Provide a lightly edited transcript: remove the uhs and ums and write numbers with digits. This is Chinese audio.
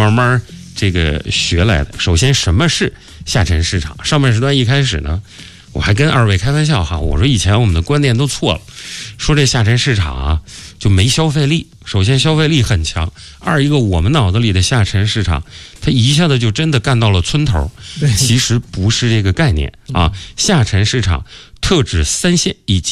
慢慢这个学来的。首先，什么是下沉市场？上半时段一开始呢，我还跟二位开玩笑哈，我说以前我们的观念都错了，说这下沉市场啊就没消费力。首先消费力很强，二一个我们脑子里的下沉市场，它一下子就真的干到了村头，其实不是这个概念啊。下沉市场特指3线以及